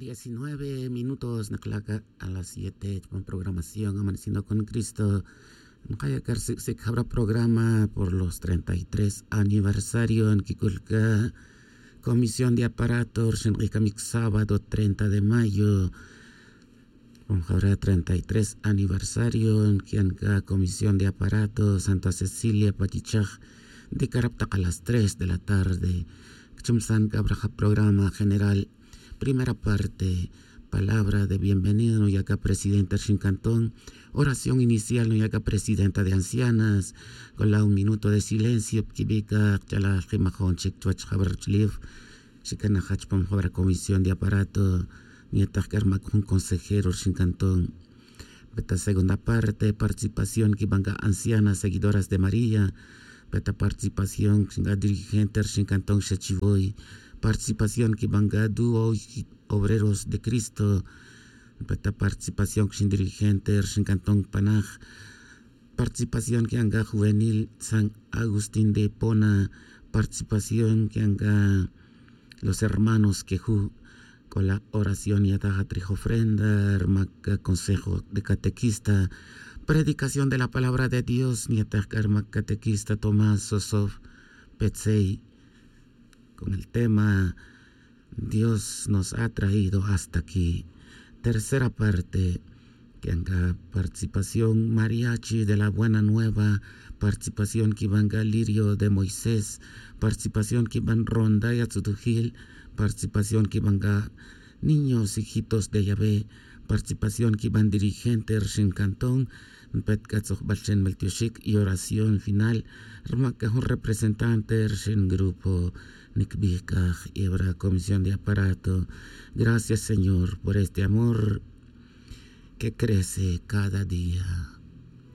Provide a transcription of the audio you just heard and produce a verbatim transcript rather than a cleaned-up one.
diecinueve minutos naklaka a las siete con programación Amaneciendo con Cristo. Se habrá programa por los treinta y tres aniversario en Kikulka. Comisión de Aparatos en Rikamik sábado treinta de mayo. Habrá treinta y tres aniversario en Kianka Comisión de Aparatos Santa Cecilia Pachichaj de Caraptac a las tres de la tarde. Chumsan Cabraja programa general. Primera parte, palabra de bienvenida, no yaca presidenta Shincantón, oración inicial, no yaca presidenta de ancianas, con la un minuto de silencio, Kibika, Chala, Jimajón, Chikchuach, Jabarchliv, Shikanahach, Pomjobra, comisión de aparato, Nietaj Karmakun, consejero Shincantón. Beta segunda parte, participación, Kibanga, ancianas, seguidoras de María, beta participación, dirigente Shincantón, Shechivoy, participación que banga dúo obreros de Cristo, beta participación sin dirigente sin Cantón Panaj, participación que anga juvenil San Agustín de Pona, participación que anga los hermanos que ju con la oración y ataja trijo ofrenda, hermaca consejo de catequista, predicación de la palabra de Dios, ni ataja hermaca catequista Tomás Sosov Petsei, con el tema Dios nos ha traído hasta aquí. Tercera parte, que haga participación mariachi de la buena nueva, participación que vanga lirio de Moisés, participación que van ronda y atzutujil, participación que vanga niños hijitos de Yahvé, participación que van dirigentes en Cantón, y oración final, un representante en grupo Nikbikaj y habrá comisión de aparato. Gracias, Señor, por este amor que crece cada día.